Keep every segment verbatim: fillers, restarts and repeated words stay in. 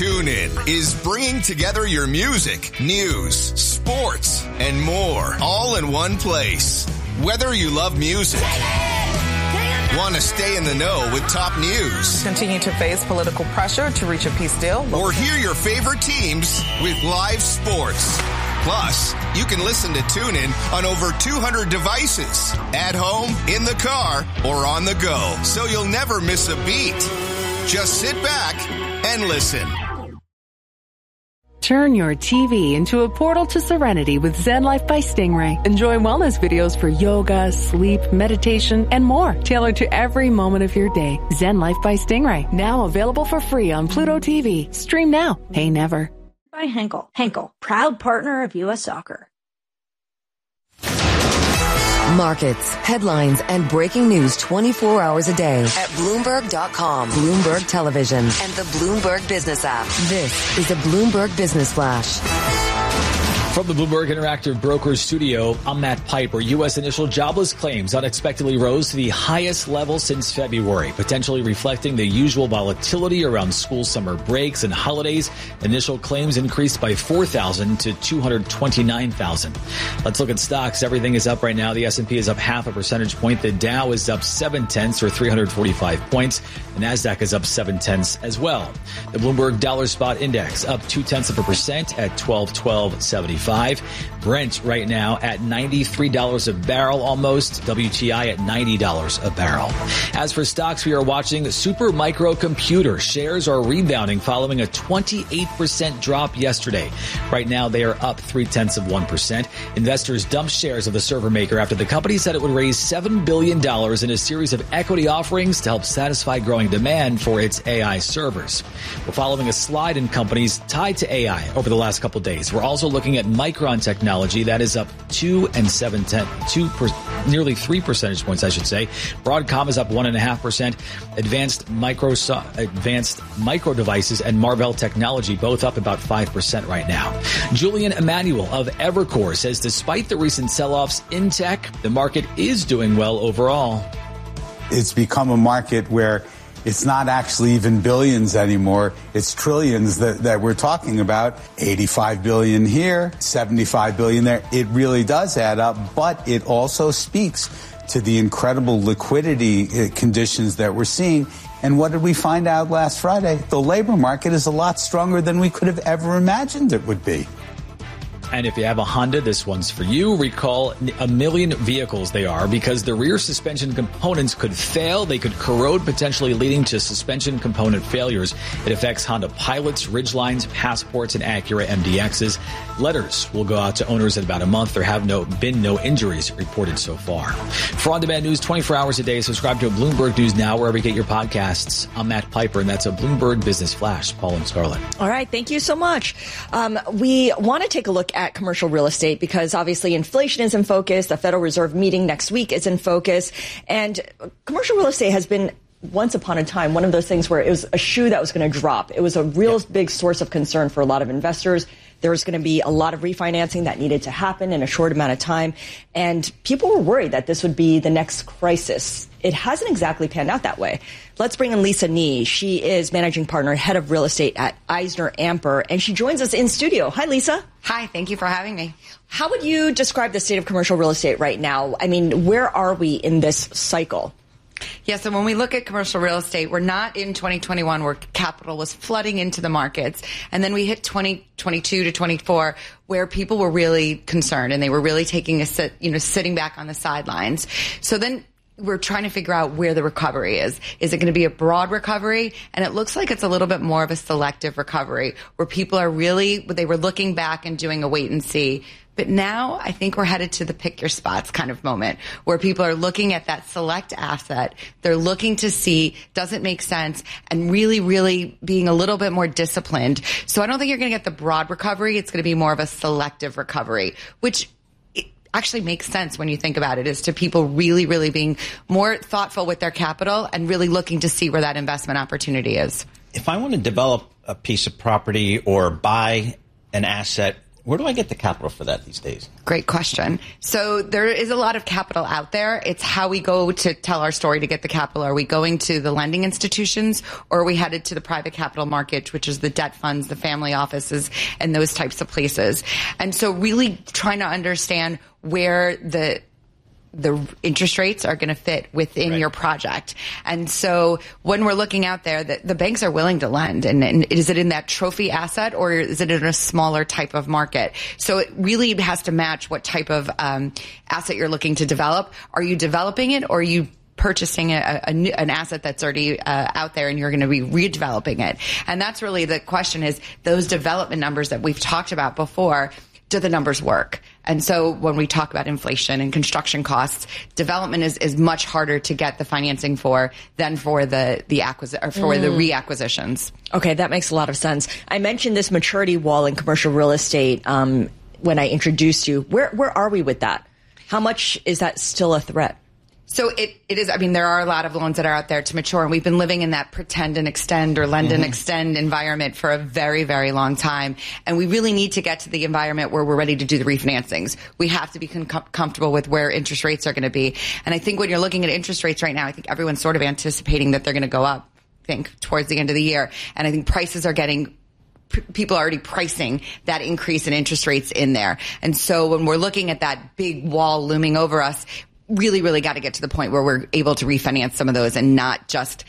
TuneIn is bringing together your music, news, sports, and more all in one place. Whether you love music, want to stay in the know with top news, continue to face political pressure to reach a peace deal, or hear your favorite teams with live sports. Plus, you can listen to TuneIn on over two hundred devices, at home, in the car, or on the go, so you'll never miss a beat. Just sit back and listen. Turn your T V into a portal to serenity with Zen Life by Stingray. Enjoy wellness videos for yoga, sleep, meditation, and more, tailored to every moment of your day. Zen Life by Stingray, now available for free on Pluto T V. Stream now, pay never. By Henkel. Henkel, proud partner of U S Soccer. Markets, headlines, and breaking news twenty-four hours a day at Bloomberg dot com, Bloomberg Television, and the Bloomberg Business app. This is a Bloomberg Business Flash. From the Bloomberg Interactive Brokers studio, I'm Matt Piper. U S initial jobless claims unexpectedly rose to the highest level since February, potentially reflecting the usual volatility around school summer breaks and holidays. Initial claims increased by four thousand to two hundred twenty-nine thousand. Let's look at stocks. Everything is up right now. The S and P is up half a percentage point. The Dow is up seven tenths or three hundred forty-five points. The NASDAQ is up seven tenths as well. The Bloomberg Dollar Spot Index up two tenths of a percent at twelve twelve seventy-five. Brent right now at ninety-three dollars a barrel almost. W T I at ninety dollars a barrel. As for stocks, we are watching Super Micro Computer. Shares are rebounding following a twenty-eight percent drop yesterday. Right now, they are up three tenths of one percent. Investors dumped shares of the server maker after the company said it would raise seven billion dollars in a series of equity offerings to help satisfy growing demand for its A I servers. We're following a slide in companies tied to A I over the last couple of days. We're also looking at Micron Technology. That is up two and seven ten, two per, nearly three percentage points, I should say. Broadcom is up one and a half percent. Advanced Microsoft, Advanced Micro Devices and Marvell Technology both up about five percent right now. Julian Emanuel of Evercore says despite the recent sell-offs in tech, the market is doing well overall. It's become a market where it's not actually even billions anymore. It's trillions that, that we're talking about. eighty-five billion here, seventy-five billion there. It really does add up, but it also speaks to the incredible liquidity conditions that we're seeing. And what did we find out last Friday? The labor market is a lot stronger than we could have ever imagined it would be. And if you have a Honda, this one's for you. Recall a million vehicles they are because the rear suspension components could fail. They could corrode, potentially leading to suspension component failures. It affects Honda Pilots, Ridgelines, Passports, and Acura M D Xs. Letters will go out to owners in about a month. There have no been no injuries reported so far. For on-demand news twenty-four hours a day, subscribe to Bloomberg News Now wherever you get your podcasts. I'm Matt Piper, and that's a Bloomberg Business Flash. Paul and Scarlett. All right. Thank you so much. Um, we want to take a look at at commercial real estate because obviously inflation is in focus. The Federal Reserve meeting next week is in focus. And commercial real estate has been once upon a time one of those things where it was a shoe that was going to drop. It was a real yeah. big source of concern for a lot of investors. There was going to be a lot of refinancing that needed to happen in a short amount of time. And people were worried that this would be the next crisis. It hasn't exactly panned out that way. Let's bring in Lisa Nee. She is managing partner, head of real estate at Eisner Amper, and she joins us in studio. Hi, Lisa. Hi, thank you for having me. How would you describe the state of commercial real estate right now? I mean, where are we in this cycle? Yeah, so when we look at commercial real estate, we're not in twenty twenty-one where capital was flooding into the markets. And then we hit twenty twenty-two to twenty-four where people were really concerned and they were really taking a sit, you know, sitting back on the sidelines. So then we're trying to figure out where the recovery is. Is it going to be a broad recovery? And it looks like it's a little bit more of a selective recovery where people are really, they were looking back and doing a wait and see. But now I think we're headed to the pick your spots kind of moment where people are looking at that select asset. They're looking to see, does it make sense? And really, really being a little bit more disciplined. So I don't think you're going to get the broad recovery. It's going to be more of a selective recovery, which actually makes sense when you think about it, is to people really, really being more thoughtful with their capital and really looking to see where that investment opportunity is. If I want to develop a piece of property or buy an asset Where do I get the capital for that these days? Great question. So there is a lot of capital out there. It's how we go to tell our story to get the capital. Are we going to the lending institutions, or are we headed to the private capital market, which is the debt funds, the family offices, and those types of places? And so really trying to understand where the the interest rates are going to fit within right. your project. And so when we're looking out there, the, the banks are willing to lend. And, and is it in that trophy asset, or is it in a smaller type of market? So it really has to match what type of um, asset you're looking to develop. Are you developing it, or are you purchasing a, a, an asset that's already uh, out there and you're going to be redeveloping it? And that's really the question, is those development numbers that we've talked about before, do the numbers work? And so when we talk about inflation and construction costs, development is, is much harder to get the financing for than for the the acquisi- or for mm. the reacquisitions. Okay, that makes a lot of sense. I mentioned this maturity wall in commercial real estate um, when I introduced you. Where where are we with that? How much is that still a threat? So it, it is, I mean, there are a lot of loans that are out there to mature, and we've been living in that pretend and extend or lend mm-hmm. and extend environment for a very, very long time. And we really need to get to the environment where we're ready to do the refinancings. We have to be com- comfortable with where interest rates are going to be. And I think when you're looking at interest rates right now, I think everyone's sort of anticipating that they're going to go up, I think, towards the end of the year. And I think prices are getting people are already pricing that increase in interest rates in there. And so when we're looking at that big wall looming over us, really, really got to get to the point where we're able to refinance some of those and not just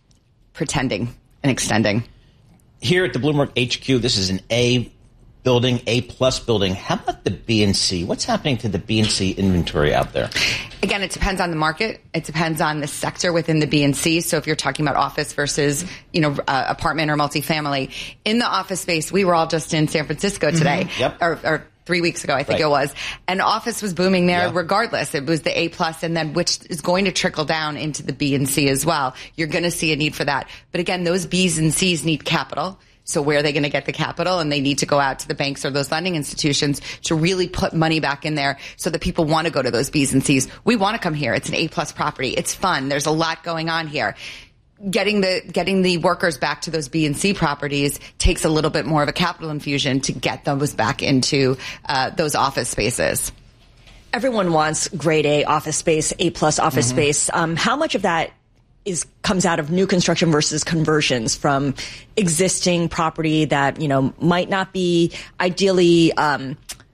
pretending and extending. Here at the Bloomberg H Q, this is an A building, A plus building. How about the B and C? What's happening to the B and C inventory out there? Again, it depends on the market. It depends on the sector within the B and C. So if you're talking about office versus, you know, uh, apartment or multifamily, in the office space, we were all just in San Francisco today. Mm-hmm. Yep. Or, or three weeks ago, I think right. it was. And office was booming there yeah. regardless. It was the A plus, and then which is going to trickle down into the B and C as well. You're going to see a need for that. But again, those B's and C's need capital. So where are they going to get the capital? And they need to go out to the banks or those lending institutions to really put money back in there so that people want to go to those B's and C's. We want to come here. It's an A plus property. It's fun. There's a lot going on here. Getting the getting the workers back to those B and C properties takes a little bit more of a capital infusion to get those back into uh, those office spaces. Everyone wants grade A office space, A plus office mm-hmm. space. Um, how much of that is comes out of new construction versus conversions from existing property that, you know, might not be ideally um,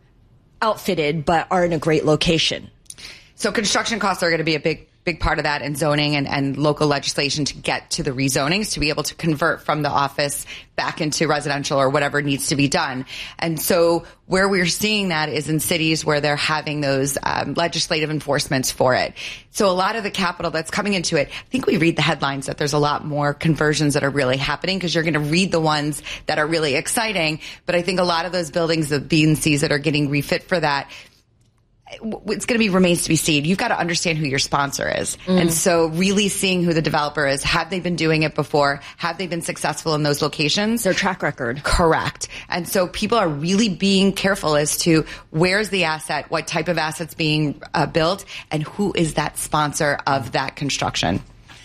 outfitted but are in a great location? So construction costs are going to be a big big part of that, and zoning and, and local legislation to get to the rezonings to be able to convert from the office back into residential or whatever needs to be done. And so where we're seeing that is in cities where they're having those um, legislative enforcements for it. So a lot of the capital that's coming into it, I think we read the headlines that there's a lot more conversions that are really happening because you're going to read the ones that are really exciting. But I think a lot of those buildings, the B and C's that are getting refit for that, it's going to be remains to be seen. You've got to understand who your sponsor is. Mm. And so really seeing who the developer is. Have they been doing it before? Have they been successful in those locations? Their track record. Correct. And so people are really being careful as to where's the asset, what type of asset's being uh, built, and who is that sponsor of that construction.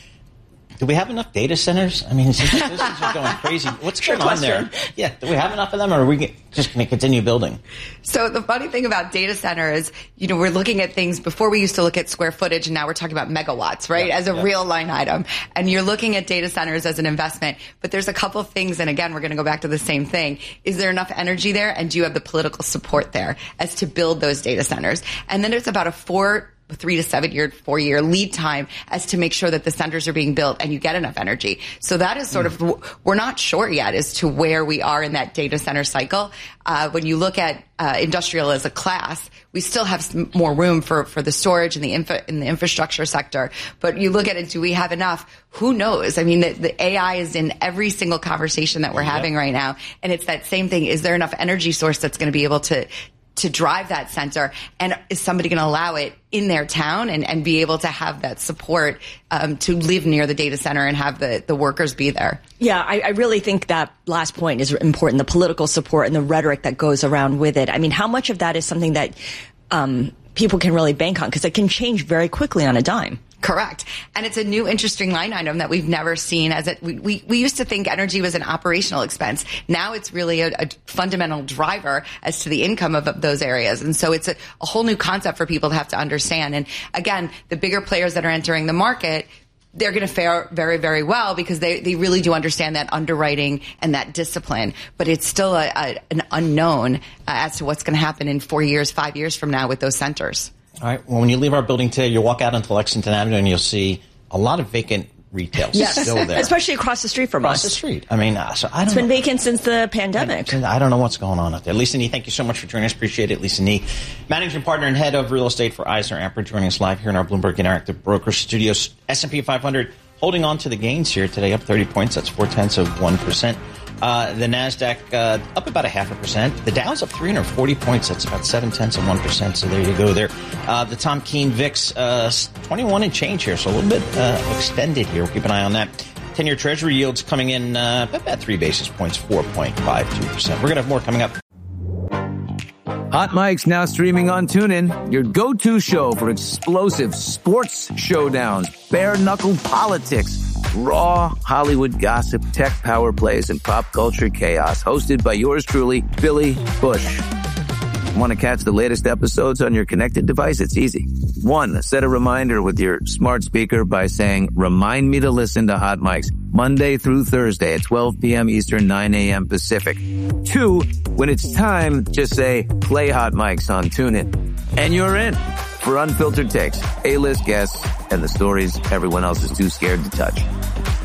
Do we have enough data centers? I mean, citizens are going crazy. What's going on there? Yeah, do we have enough of them, or are we just going to continue building? So the funny thing about data centers, you know, we're looking at things, before we used to look at square footage, and now we're talking about megawatts, right, yeah, as a yeah. real line item. And you're looking at data centers as an investment. But there's a couple of things, and again, we're going to go back to the same thing. Is there enough energy there, and do you have the political support there as to build those data centers? And then it's about a four three to seven year, four year lead time as to make sure that the centers are being built and you get enough energy. So that is sort mm. of, we're not sure yet as to where we are in that data center cycle. Uh, when you look at uh, industrial as a class, we still have some more room for, for the storage and the infra, in the infrastructure sector. But you look at it, do we have enough? Who knows? I mean, the, the A I is in every single conversation that we're yep. having right now. And it's that same thing. Is there enough energy source that's going to be able to to drive that center, and is somebody going to allow it in their town and, and be able to have that support um, to live near the data center and have the, the workers be there? Yeah, I, I really think that last point is important, the political support and the rhetoric that goes around with it. I mean, how much of that is something that um, people can really bank on? Because it can change very quickly on a dime. Correct. And it's a new interesting line item that we've never seen as it, we, we, we used to think energy was an operational expense. Now it's really a, a fundamental driver as to the income of, of those areas. And so it's a, a whole new concept for people to have to understand. And again, the bigger players that are entering the market, they're going to fare very, very well because they, they really do understand that underwriting and that discipline. But it's still a, a, an unknown uh, as to what's going to happen in four years, five years from now with those centers. All right. Well, when you leave our building today, you'll walk out onto Lexington Avenue and you'll see a lot of vacant retail yes. still there. Especially across the street from across us. Across the street. I mean, uh, so I don't It's know. been vacant since the pandemic. I don't know what's going on out there. Lisa Nee, thank you so much for joining us. Appreciate it. Lisa Nee, managing partner and head of real estate for Eisner Amper, joining us live here in our Bloomberg Interactive Brokers studios. S and P five hundred holding on to the gains here today, up thirty points. That's four tenths of one percent. Uh, the NASDAQ uh, up about a half a percent. The Dow's up three hundred forty points. That's about seven tenths of one percent. So there you go there. Uh, the Tom Keene V I X, uh, twenty-one and change here. So a little bit uh, extended here. We'll keep an eye on that. ten-year Treasury yields coming in uh, about three basis points, four point five two percent. We're going to have more coming up. Hot Mike's now streaming on TuneIn, your go-to show for explosive sports showdowns, bare-knuckle politics, raw Hollywood gossip, tech power plays, and pop culture chaos. Hosted by yours truly, Billy Bush. Want to catch the latest episodes on your connected device? It's easy. One, set a reminder with your smart speaker by saying, remind me to listen to Hot Mike's Monday through Thursday at twelve p.m. Eastern, nine a.m. Pacific. Two, when it's time, just say, play Hot Mike's on TuneIn. And you're in for unfiltered takes, A-list guests, and the stories everyone else is too scared to touch.